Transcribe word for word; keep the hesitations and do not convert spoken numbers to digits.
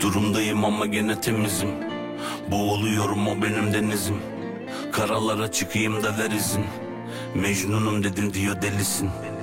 Durumdayım ama gene temizim. Boğuluyorum, o benim denizim. Karalara çıkayım da ver izin. Mecnunum dedin diyor delisin.